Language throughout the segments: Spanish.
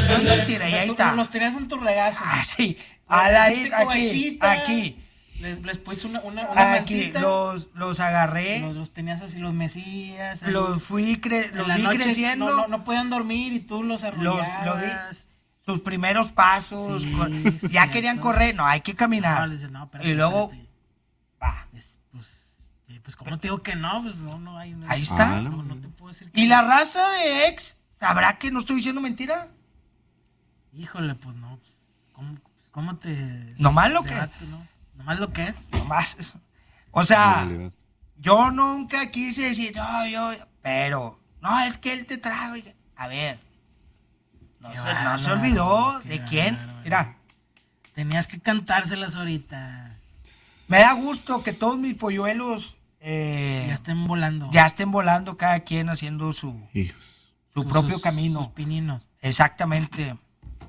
No es mentira, y ahí está. Los tenías en tu regazo. Ah, sí. Aquí. Les puse una Aquí, mantita. los agarré. Los tenías así, los mesías. Los vi noche, creciendo. No podían dormir y tú los arrollabas. Sus primeros pasos. Sí, ya querían correr. No, hay que caminar. No, les dices, no, espérate, y luego, va. Pues, ¿cómo te digo que no? Pues no hay. Ahí está. No te puedo decir que ¿Y la raza de ex sabrá que no estoy diciendo mentira? Híjole, pues no. ¿Cómo te. Nomás lo que. ¿no? Nomás lo que es. Nomás. O sea, yo nunca quise decir, no, pero, no, es que él te trajo. A ver, no se olvidó de quién. Mira, tenías que cantárselas ahorita. Me da gusto que todos mis polluelos ya estén volando. Ya estén volando, cada quien haciendo su propio camino. Sus pininos. Exactamente.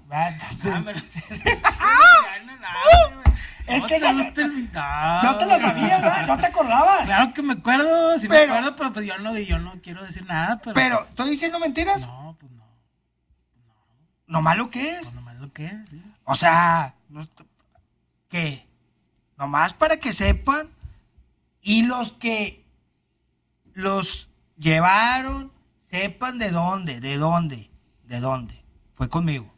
Es que no te lo sabías, ¿verdad? No te acordabas. Claro que me acuerdo, me acuerdo, pero pues yo no quiero decir nada. Pero pues, ¿estoy diciendo mentiras? No, pues no. ¿Nomás lo que es? Pues nomás lo que es, sí. O sea, ¿qué? Nomás para que sepan. Y los que los llevaron, sepan de dónde. Fue conmigo.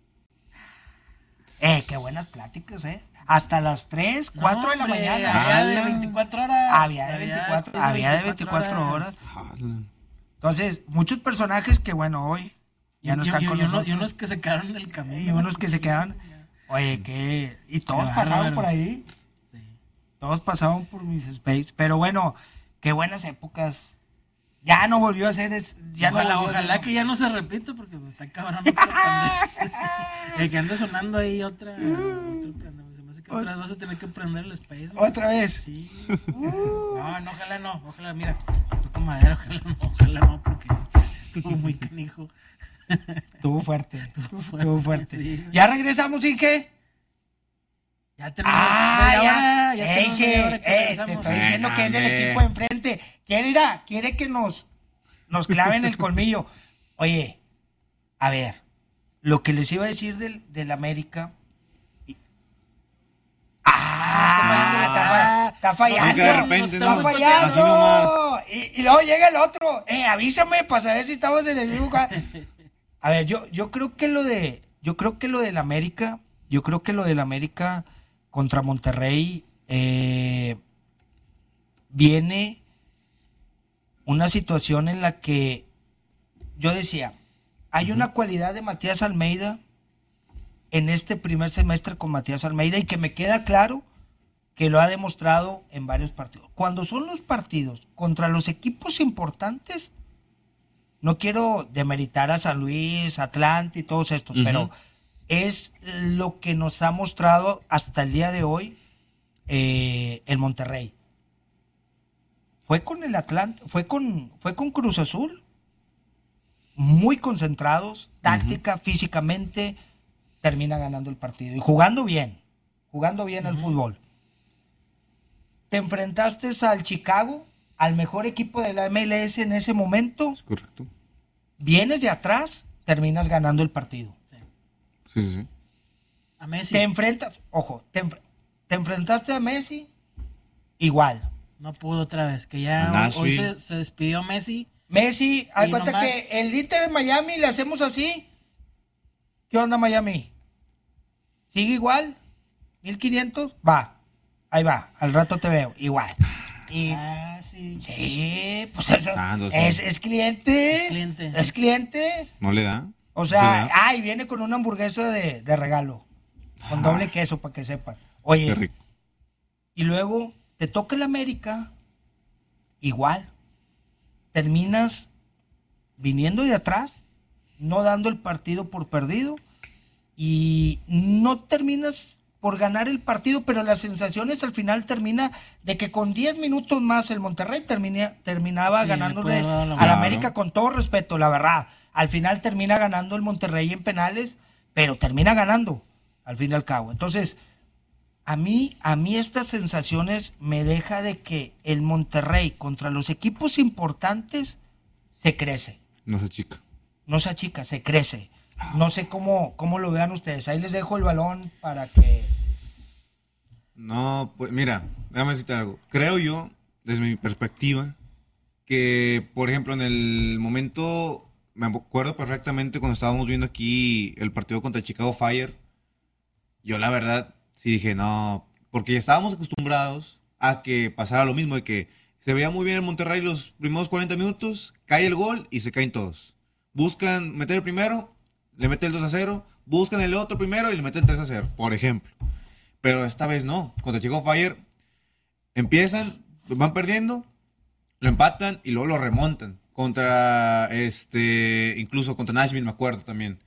Qué buenas pláticas, Hasta las 3, 4 de la mañana. Había de 24 horas. Había de 24 horas. Entonces, muchos personajes que, bueno, hoy ya no están con nosotros. Y unos que se quedaron en el camino. Y unos que se quedaron. Oye, ¿qué? Y todos pasaron por ahí. Sí. Todos pasaron por mis space. Pero bueno, qué buenas épocas. Ya no volvió a ser. Ojalá que ya no se repita, porque pues, está cabrón. Que ande sonando ahí otra. Se me hace que otra vez vas a tener que prender el space. ¿Otra vez? Sí. No, ojalá no. Ojalá, mira. Toco madera, ojalá no, porque estuvo muy canijo. Estuvo fuerte. Sí. ¿Ya regresamos y qué? Ya tenemos media hora. Te estoy diciendo que es el equipo de enfrente. Quiere que nos claven el colmillo. Oye, a ver, lo que les iba a decir del América. Está fallando. De repente, está fallando. Así nomás. Y luego llega el otro. Avísame para saber si estamos en el mismo lugar. A ver, yo creo que lo del América contra Monterrey viene una situación en la que yo decía, hay una cualidad de Matías Almeida en este primer semestre con Matías Almeida y que me queda claro que lo ha demostrado en varios partidos. Cuando son los partidos contra los equipos importantes, no quiero demeritar a San Luis, Atlante y todos estos, pero es lo que nos ha mostrado hasta el día de hoy el Monterrey. Fue con el Atlante, fue con Cruz Azul, muy concentrados, táctica, físicamente, termina ganando el partido y jugando bien al fútbol. Te enfrentaste al Chicago, al mejor equipo de la MLS en ese momento. Es correcto. Vienes de atrás, terminas ganando el partido. Sí. A Messi. Te enfrentaste a Messi, igual. No pudo otra vez, que ya hoy se despidió Messi. Messi, hay cuenta que el Inter de Miami le hacemos así. ¿Qué onda Miami? ¿Sigue igual? ¿1500? Va. Ahí va, al rato te veo, igual. Y, sí. Sí, pues eso es cliente. Es cliente. ¿No le da? O sea, y viene con una hamburguesa de regalo. Con doble queso, para que sepan. Oye, qué rico. Y luego te toca el América, igual. Terminas viniendo de atrás, no dando el partido por perdido, y no terminas por ganar el partido, pero las sensaciones al final termina de que con 10 minutos más el Monterrey terminaba ganándole al América, con todo respeto, la verdad. Al final termina ganando el Monterrey en penales, pero termina ganando al fin y al cabo. Entonces, a mí estas sensaciones me deja de que el Monterrey contra los equipos importantes se crece. No se achica. No se achica, se crece. No sé cómo lo vean ustedes. Ahí les dejo el balón para que... No, pues mira, déjame decirte algo. Creo yo, desde mi perspectiva, que, por ejemplo, en el momento, me acuerdo perfectamente cuando estábamos viendo aquí el partido contra Chicago Fire, yo la verdad sí dije, no, porque ya estábamos acostumbrados a que pasara lo mismo, de que se veía muy bien el Monterrey los primeros 40 minutos, cae el gol y se caen todos. Buscan meter el primero, le meten el 2-0, buscan el otro primero y le meten el 3-0, por ejemplo. Pero esta vez no, contra Chicago Fire empiezan, van perdiendo, lo empatan y luego lo remontan. Contra, incluso contra Nashville, me acuerdo también.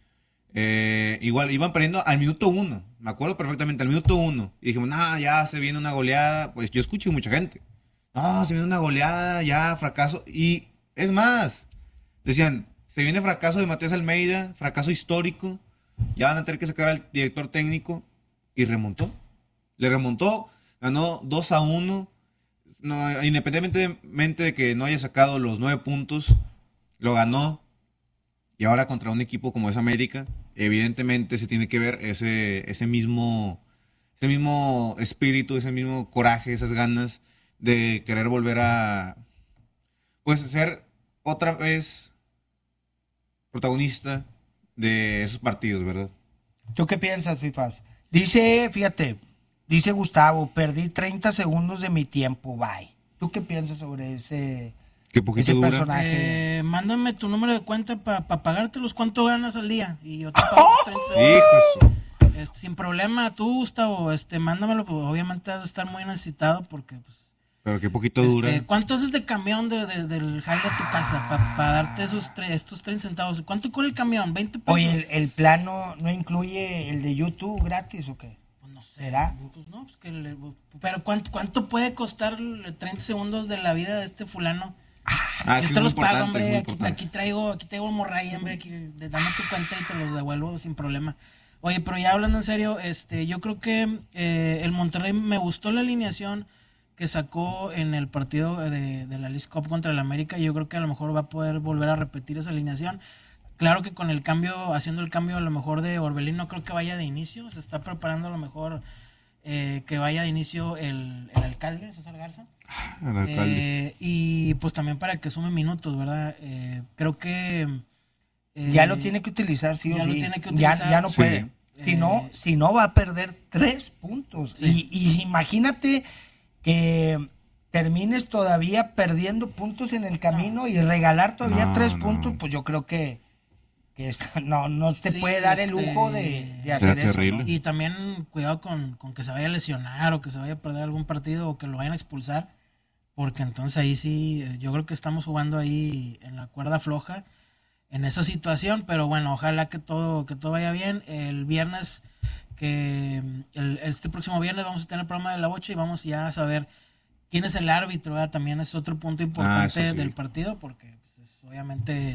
Igual, iban perdiendo al minuto 1. Me acuerdo perfectamente, al minuto 1. Y dijimos, no, ya se viene una goleada. Pues yo escuché mucha gente. No, se viene una goleada, ya, fracaso. Y es más, decían, se viene fracaso de Matías Almeida, fracaso histórico. Ya van a tener que sacar al director técnico. Y remontó. Le remontó, ganó 2-1. No, independientemente de que no haya sacado los 9 puntos, lo ganó. Y ahora contra un equipo como es América, evidentemente se tiene que ver ese mismo espíritu, ese mismo coraje, esas ganas de querer volver a, pues, ser otra vez protagonista de esos partidos, ¿verdad? ¿Tú qué piensas, Fifas? Fíjate, dice Gustavo, perdí 30 segundos de mi tiempo, bye. ¿Tú qué piensas sobre ese dura. personaje? Mándame tu número de cuenta para pagártelos. ¿Cuánto ganas al día? Y yo te pago los 30 segundos. Sin problema, tú, Gustavo, mándamelo. Pues, obviamente vas a estar muy necesitado porque... Pues, pero qué poquito dura. ¿Cuánto haces de camión del jale a tu casa para darte estos 30 centavos? ¿Cuánto cuesta el camión? ¿20 pesos? Oye, ¿el plano no incluye el de YouTube gratis o qué? Pues no sé. ¿Será? Pues no, pero ¿cuánto puede costar 30 segundos de la vida de este fulano? Yo te los pago, hombre. Aquí traigo morralla, hombre. Dame tu cuenta y te los devuelvo sin problema. Oye, pero ya hablando en serio, yo creo que el Monterrey me gustó la alineación que sacó en el partido de la Leagues Cup contra el América. Yo creo que a lo mejor va a poder volver a repetir esa alineación. Claro que con el cambio, haciendo el cambio a lo mejor de Orbelín, no creo que vaya de inicio. Se está preparando a lo mejor que vaya de inicio el alcalde, César Garza. El alcalde. Y pues también para que sume minutos, ¿verdad? Creo que... ya lo tiene que utilizar, sí o sí. Lo tiene que utilizar. Ya no puede. Si no va a perder 3 puntos. Sí. Y imagínate que termines todavía perdiendo puntos en el camino y regalar todavía 3 puntos, pues yo creo que no se puede dar el lujo de hacer eso, ¿no? Y también cuidado con que se vaya a lesionar o que se vaya a perder algún partido o que lo vayan a expulsar, porque entonces ahí sí, yo creo que estamos jugando ahí en la cuerda floja en esa situación, pero bueno, ojalá que todo vaya bien. El viernes, este próximo viernes vamos a tener el programa de la bocha y vamos ya a saber quién es el árbitro, ¿verdad? También es otro punto importante del partido, porque pues, obviamente